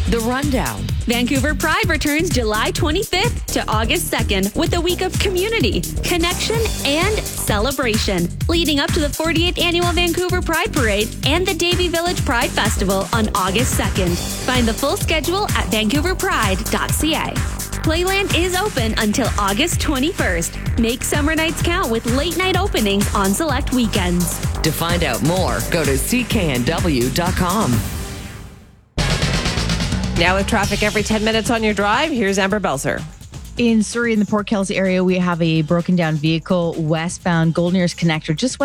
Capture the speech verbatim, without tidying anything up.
The Rundown. Vancouver Pride returns July twenty-fifth to August second with a week of community, connection, and celebration, leading up to the forty-eighth Annual Vancouver Pride Parade and the Davie Village Pride Festival on August second. Find the full schedule at vancouver pride dot c a. Playland is open until August twenty-first. Make summer nights count with late night openings on select weekends. To find out more, go to c k n w dot com. Now with traffic every ten minutes on your drive, here's Amber Belzer. In Surrey, in the Port Kells area, we have a broken down vehicle westbound Golden Ears Connector, just west